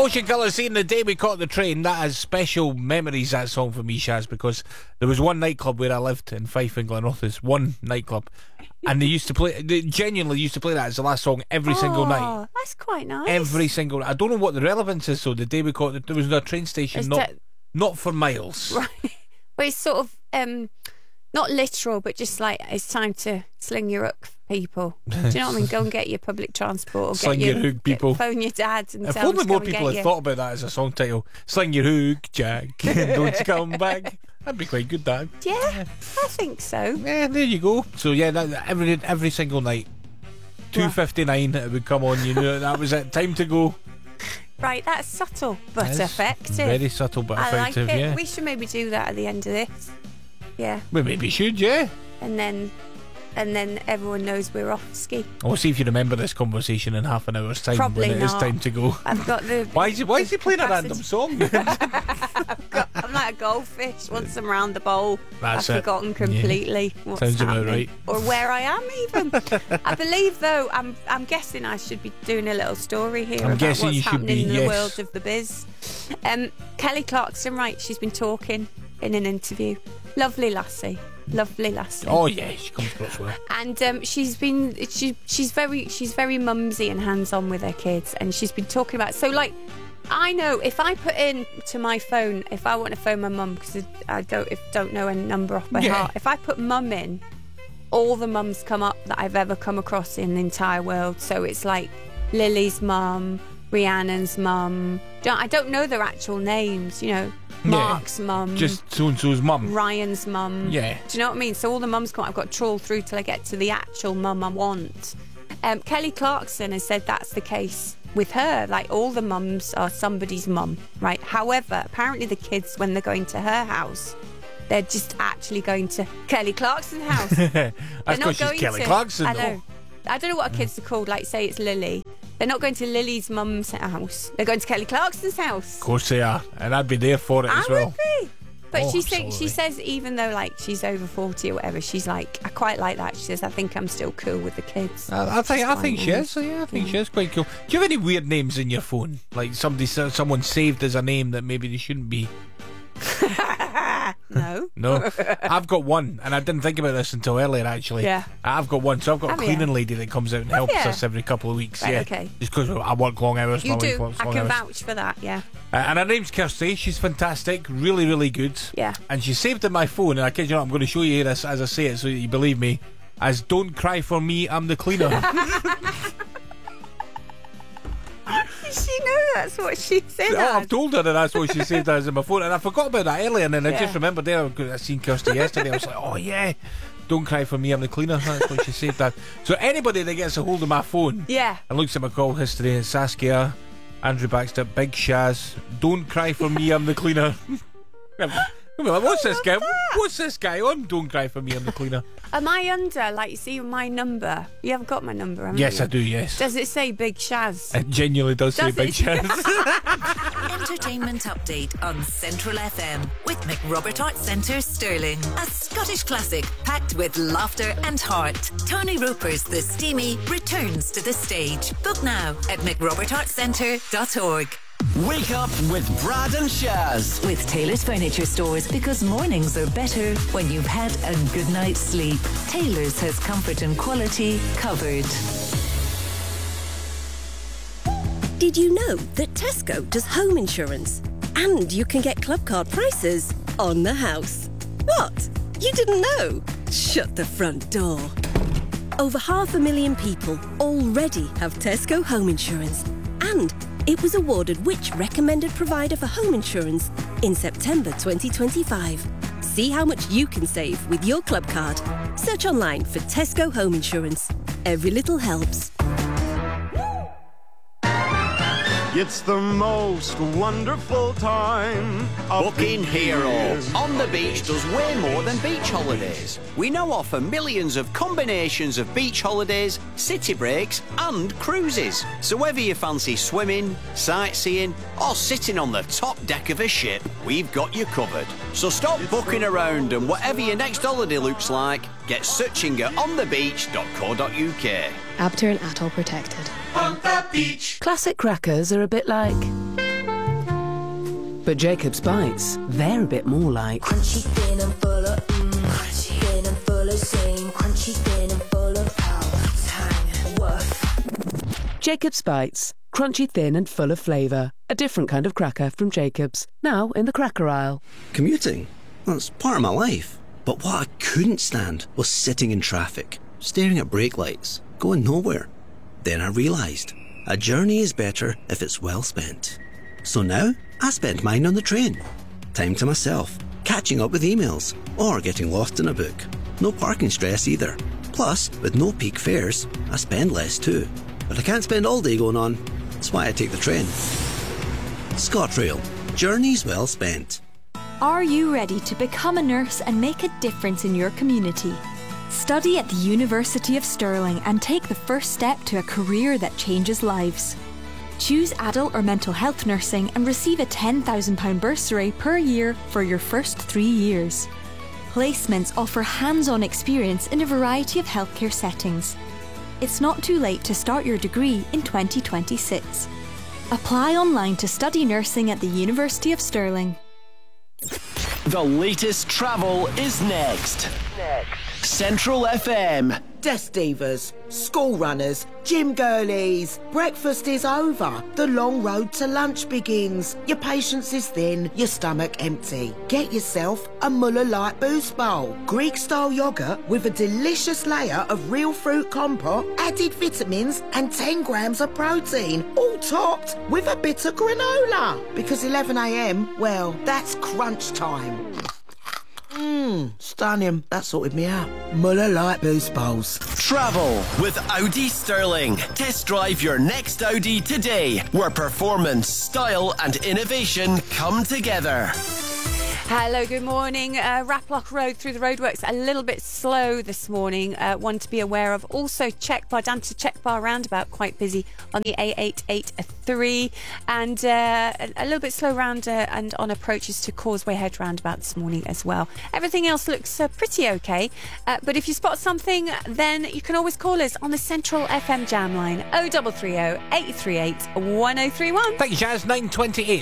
Ocean Colours saying The Day We Caught the Train. That has special memories, that song for me, Shaz, because there was one nightclub where I lived in Fife and Glenrothes, one nightclub, and they genuinely used to play that as the last song every single night. Oh, that's quite nice. Every single. I don't know what the relevance is, though. The Day We Caught there was no train station, not for miles. Right. Well, it's sort of not literal, but just like it's time to sling your hook, people. Do you know what I mean? Go and get your public transport. Or Sling your hook, people. Phone your dad and if tell only him more to people had thought about that as a song title. Sling your hook, Jack. Don't you come back. That'd be quite good, Dad. Yeah, I think so. Yeah, there you go. So yeah, every single night, 2:59 it would come on. You knew that was it. Time to go. Right, that's subtle but effective. Very subtle but effective. I like it. Yeah. We should maybe do that at the end of this. Yeah. We maybe should. Yeah. And then everyone knows we're off ski. I'll see if you remember this conversation in half an hour's time. Probably when it is time to go. I've got the. Why is he playing a random song? I'm like a goldfish. Once I'm round the bowl, I've forgotten completely what's Sounds happening, about right. or where I am even. I believe though, I'm guessing I should be doing a little story here about what's happening in the world of the biz. Kelly Clarkson, right? She's been talking in an interview. Lovely lassie. Oh yeah, she comes across well. And she's very mumsy and hands-on with her kids, and she's been talking about. So like, I know if I put in to my phone, if I want to phone my mum, because I don't know a number off by heart. If I put mum in, all the mums come up that I've ever come across in the entire world. So it's like Lily's mum, Rhiannon's mum. I don't know their actual names, you know. Mark's mum. Just so-and-so's mum. Ryan's mum. Yeah. Do you know what I mean? So all the mums come. I've got to trawl through till I get to the actual mum I want. Kelly Clarkson has said that's the case with her. Like, all the mums are somebody's mum, right? However, apparently the kids, when they're going to her house, they're just actually going to Kelly Clarkson's house. That's because she's Kelly Clarkson. I know. I don't know what her kids are called. Like, say it's Lily. They're not going to Lily's mum's house. They're going to Kelly Clarkson's house. Of course they are, and I'd be there for it as well. I would be. But absolutely. she says even though like she's over 40 or whatever, she's like, I quite like that. She says, I think I'm still cool with the kids. I think she is. Yeah, I think she is quite cool. Do you have any weird names in your phone? Like someone saved as a name that maybe they shouldn't be. No. I've got one, and I didn't think about this until earlier actually. Yeah. I've got one. So I've got a cleaning lady that comes out and helps us every couple of weeks. Right, yeah. okay. Just because I work long hours. You my do. wife works I long can hours. vouch for that. Yeah. And her name's Kirsty. She's fantastic. Really, really good. Yeah. And she saved in my phone, and I kid you not, I'm going to show you this as I say it so that you believe me. As "Don't cry for me, I'm the cleaner." She knew that's what she said. I've told her that that's what she saved as in my phone, and I forgot about that earlier, and then I just remembered there. I seen Kirsty yesterday. I was like, oh yeah, "Don't cry for me, I'm the cleaner." That's what she saved that. So anybody that gets a hold of my phone, and looks at my call history, it's Saskia, Andrew Baxter, Big Shaz, "Don't cry for me, I'm the cleaner." What's this guy? What's this guy on? "Don't cry for me, I'm the cleaner." Am I under, like, see my number? You haven't got my number, haven't you? Yes, I do, yes. Does it say Big Shaz? It genuinely does say Big Shaz. Entertainment update on Central FM with McRobert Arts Centre, Stirling. A Scottish classic packed with laughter and heart. Tony Roper's The Steamy returns to the stage. Book now at mcrobertartscentre.org. Wake up with Brad and Shaz. With Taylor's Furniture Stores, because mornings are better when you've had a good night's sleep. Taylor's has comfort and quality covered. Did you know that Tesco does home insurance? And you can get club card prices on the house. What? You didn't know? Shut the front door. Over 500,000 people already have Tesco home insurance. And it was awarded which recommended provider for home insurance in September 2025. See how much you can save with your club card. Search online for Tesco Home Insurance. Every little helps. It's the most wonderful time of Booking Hero on the beach does way more than beach holidays. We now offer millions of combinations of beach holidays, city breaks and cruises. So whether you fancy swimming, sightseeing or sitting on the top deck of a ship, we've got you covered. So stop booking around, and whatever your next holiday looks like, get searching at onthebeach.co.uk. Abter and Atoll protected. On the beach. Classic crackers are a bit like But Jacob's Bites, they're a bit more like... Crunchy, thin and full of crunchy, thin and full of zing. Crunchy, thin and full of power, tang, woof. Jacob's Bites, crunchy, thin and full of flavour. A different kind of cracker from Jacob's, now in the cracker aisle. Commuting? That's part of my life. But what I couldn't stand was sitting in traffic, staring at brake lights, going nowhere. Then I realised, a journey is better if it's well spent. So now, I spend mine on the train. Time to myself, catching up with emails, or getting lost in a book. No parking stress either. Plus, with no peak fares, I spend less too. But I can't spend all day going on. That's why I take the train. ScotRail. Journeys well spent. Are you ready to become a nurse and make a difference in your community? Study at the University of Stirling and take the first step to a career that changes lives. Choose adult or mental health nursing and receive a £10,000 bursary per year for your first 3 years. Placements offer hands-on experience in a variety of healthcare settings. It's not too late to start your degree in 2026. Apply online to study nursing at the University of Stirling. The latest travel is next. Central FM. Desk divas, school runners, gym girlies. Breakfast is over. The long road to lunch begins. Your patience is thin, your stomach empty. Get yourself a Muller Light Boost Bowl. Greek-style yoghurt with a delicious layer of real fruit compote, added vitamins and 10 grams of protein. All topped with a bit of granola. Because 11 a.m, well, that's crunch time. Stunning. That sorted me out. Muller Light Boost Bowls. Travel with Audi Stirling. Test drive your next Audi today, where performance, style and innovation come together. Hello, good morning. Raploch Road through the roadworks a little bit slow this morning. One to be aware of. Also, Dancer Checkbar roundabout quite busy on the A883, and a little bit slow round and on approaches to Causeway Head roundabout this morning as well. Everything else looks pretty okay. But if you spot something, then you can always call us on the Central FM Jam line 0330 838 1031. Thank you, Jazz. 9:28.